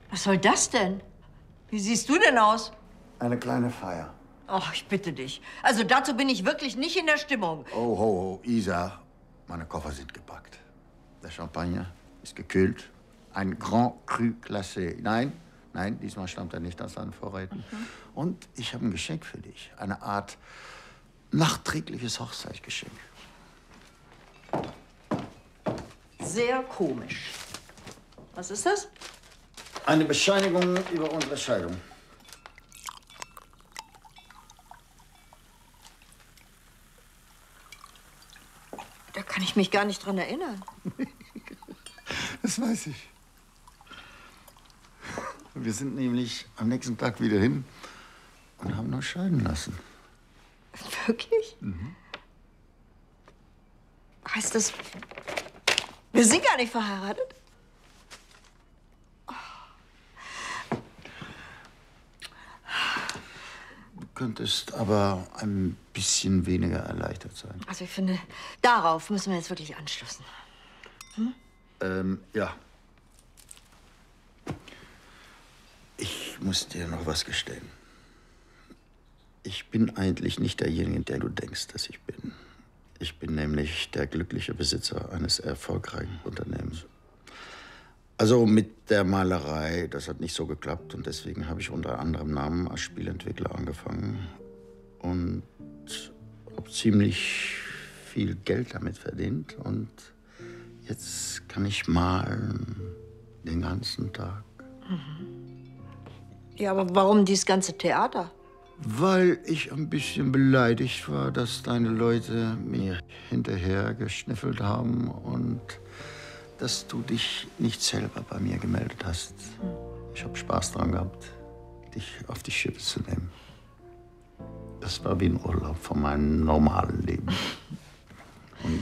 Was soll das denn? Wie siehst du denn aus? Eine kleine Feier. Ach, ich bitte dich. Also dazu bin ich wirklich nicht in der Stimmung. Oh, ho, ho, Isa, meine Koffer sind gepackt. Der Champagner ist gekühlt. Ein Grand Cru Classé. Nein, nein, diesmal stammt er nicht aus seinen Vorräten. Und ich habe ein Geschenk für dich. Eine Art nachträgliches Hochzeitsgeschenk. Sehr komisch. Was ist das? Eine Bescheinigung über unsere Scheidung. Da kann ich mich gar nicht dran erinnern. Das weiß ich. Wir sind nämlich am nächsten Tag wieder hin und haben uns scheiden lassen. Wirklich? Heißt das, wir sind gar nicht verheiratet? Du könntest aber ein bisschen weniger erleichtert sein. Also ich finde, darauf müssen wir jetzt wirklich anstoßen. Ja. Ich muss dir noch was gestehen. Ich bin eigentlich nicht derjenige, der du denkst, dass ich bin. Ich bin nämlich der glückliche Besitzer eines erfolgreichen Unternehmens. Also mit der Malerei, das hat nicht so geklappt und deswegen habe ich unter anderem Namen als Spielentwickler angefangen und habe ziemlich viel Geld damit verdient und jetzt kann ich malen den ganzen Tag. Ja, aber warum dieses ganze Theater? Weil ich ein bisschen beleidigt war, dass deine Leute mir hinterher geschnüffelt haben und dass du dich nicht selber bei mir gemeldet hast. Ich habe Spaß dran gehabt, dich auf die Schippe zu nehmen. Das war wie ein Urlaub von meinem normalen Leben. Und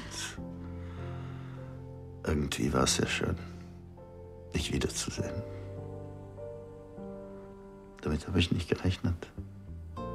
irgendwie war es sehr schön, dich wiederzusehen. Damit habe ich nicht gerechnet.